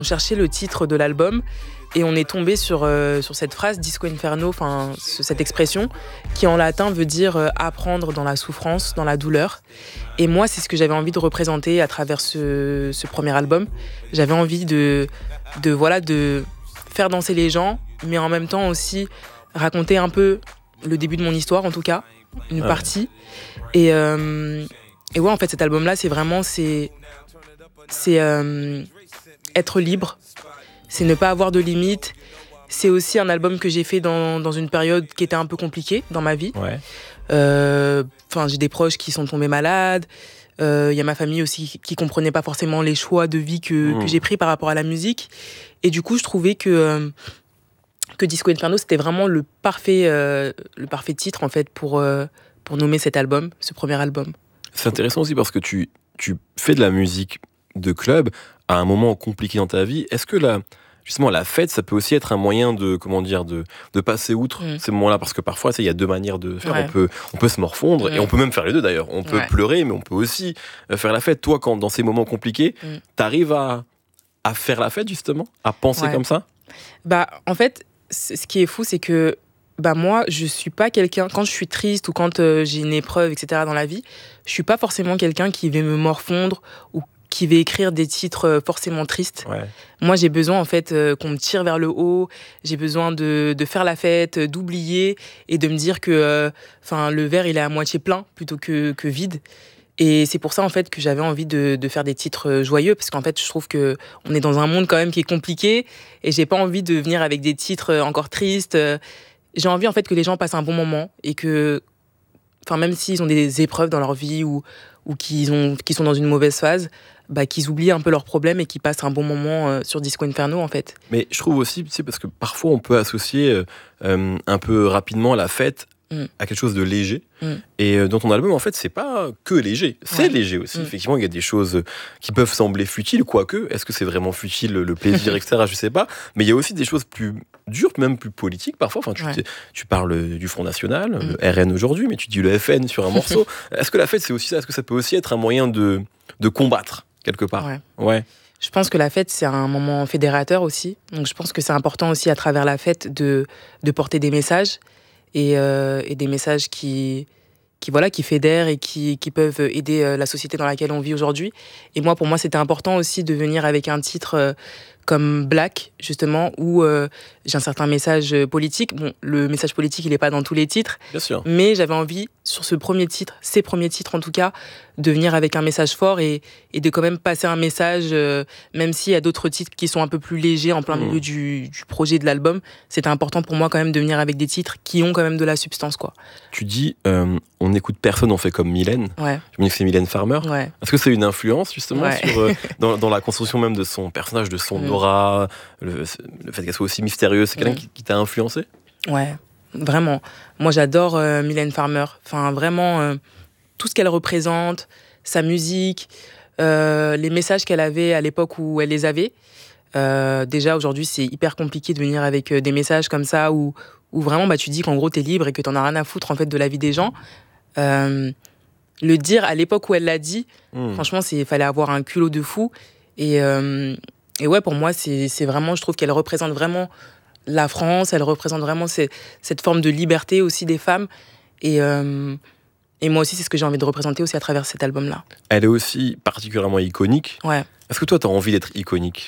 On cherchait le titre de l'album et on est tombé sur cette phrase Disco Inferno, enfin cette expression qui en latin veut dire apprendre dans la souffrance, dans la douleur. Et moi, c'est ce que j'avais envie de représenter à travers ce premier album. J'avais envie de faire danser les gens, mais en même temps aussi raconter un peu le début de mon histoire, en tout cas, une partie. Et ouais, en fait, cet album-là, c'est vraiment être libre, c'est ne pas avoir de limites. C'est aussi un album que j'ai fait dans une période qui était un peu compliquée dans ma vie. Ouais. J'ai des proches qui sont tombés malades. Il y a ma famille aussi qui comprenait pas forcément les choix de vie que j'ai pris par rapport à la musique. Et du coup, je trouvais que Disco Inferno, c'était vraiment le parfait titre en fait pour nommer cet album, ce premier album. C'est intéressant aussi parce que tu fais de la musique de club à un moment compliqué dans ta vie. Est-ce que justement la fête, ça peut aussi être un moyen de passer outre ces moments-là, parce que parfois il y a deux manières de faire. Ouais. On peut se morfondre et on peut même faire les deux d'ailleurs. On peut pleurer, mais on peut aussi faire la fête. Toi, quand dans ces moments compliqués, t'arrives à faire la fête justement, à penser comme ça. En fait, ce qui est fou, c'est que moi, je suis pas quelqu'un, quand je suis triste ou quand j'ai une épreuve, etc. dans la vie, je suis pas forcément quelqu'un qui va me morfondre ou qui va écrire des titres forcément tristes. Ouais. Moi, j'ai besoin en fait qu'on me tire vers le haut. J'ai besoin de faire la fête, d'oublier et de me dire que le verre il est à moitié plein plutôt que vide. Et c'est pour ça en fait que j'avais envie de faire des titres joyeux, parce qu'en fait je trouve que on est dans un monde quand même qui est compliqué et j'ai pas envie de venir avec des titres encore tristes. J'ai envie en fait que les gens passent un bon moment et que, même s'ils ont des épreuves dans leur vie ou qu'ils sont dans une mauvaise phase, qu'ils oublient un peu leurs problèmes et qu'ils passent un bon moment sur Disco Inferno en fait. Mais je trouve aussi, parce que parfois on peut associer un peu rapidement la fête à quelque chose de léger. Et dans ton album, en fait, c'est pas que léger. C'est léger aussi. Effectivement, il y a des choses qui peuvent sembler futiles, quoique. Est-ce que c'est vraiment futile, le plaisir, etc. Je sais pas. Mais il y a aussi des choses plus dures, même plus politiques parfois. Tu parles du Front National, le RN aujourd'hui, mais tu dis le FN sur un morceau. Est-ce que la fête, c'est aussi ça? Est-ce que ça peut aussi être un moyen de combattre quelque part? Ouais. Je pense que la fête, c'est un moment fédérateur aussi. Donc, je pense que c'est important aussi, à travers la fête, de porter des messages. Et des messages qui fédèrent et qui peuvent aider la société dans laquelle on vit aujourd'hui. Et pour moi, c'était important aussi de venir avec un titre comme Black, justement, où j'ai un certain message politique. Bon, le message politique, il n'est pas dans tous les titres. Bien sûr. Mais j'avais envie, sur ces premiers titres en tout cas, de venir avec un message fort et de quand même passer un message, même s'il y a d'autres titres qui sont un peu plus légers en plein milieu du projet de l'album. C'était important pour moi quand même de venir avec des titres qui ont quand même de la substance, quoi. Tu dis, on n'écoute personne, on fait comme Mylène. Ouais. Je me dis que c'est Mylène Farmer. Ouais. Est-ce que c'est une influence justement dans la construction même de son personnage, de son aura, le fait qu'elle soit aussi mystérieuse? C'est quelqu'un qui t'a influencé? Ouais, vraiment. Moi, j'adore Mylène Farmer. Vraiment, tout ce qu'elle représente, sa musique, les messages qu'elle avait à l'époque où elle les avait. Déjà, aujourd'hui, c'est hyper compliqué de venir avec des messages comme ça où vraiment, tu dis qu'en gros, t'es libre et que t'en as rien à foutre en fait de la vie des gens. Le dire à l'époque où elle l'a dit, franchement, il fallait avoir un culot de fou. Et ouais, pour moi, c'est vraiment, je trouve qu'elle représente vraiment la France, elle représente vraiment cette forme de liberté aussi des femmes. Et moi aussi, c'est ce que j'ai envie de représenter aussi à travers cet album-là. Elle est aussi particulièrement iconique. Ouais. Est-ce que toi, t'as envie d'être iconique?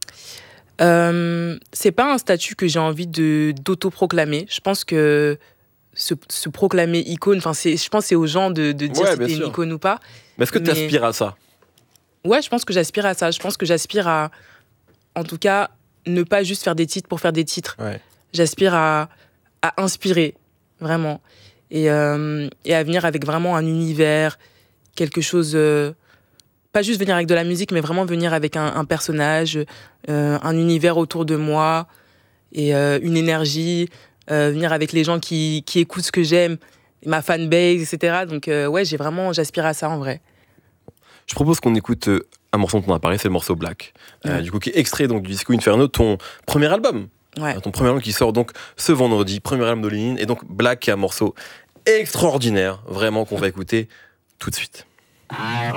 C'est pas un statut que j'ai envie d'auto-proclamer. Je pense que se proclamer icône, je pense que c'est aux gens de dire si t'es une icône ou pas. Mais est-ce que tu aspires à ça? Ouais, je pense que j'aspire à ça. Je pense que j'aspire à, en tout cas, ne pas juste faire des titres pour faire des titres. Ouais. J'aspire à inspirer, vraiment. Et à venir avec vraiment un univers, quelque chose... pas juste venir avec de la musique, mais vraiment venir avec un personnage, un univers autour de moi, et une énergie, venir avec les gens qui écoutent ce que j'aime, ma fanbase, etc. Donc j'aspire à ça en vrai. Je propose qu'on écoute un morceau dont on a parlé, c'est le morceau Black. Du coup, qui est extrait donc, du Disco Inferno, ton premier album. Ouais. Ton premier album qui sort donc ce vendredi, premier album de Lénine. Et donc Black, qui est un morceau extraordinaire, vraiment, qu'on va écouter tout de suite.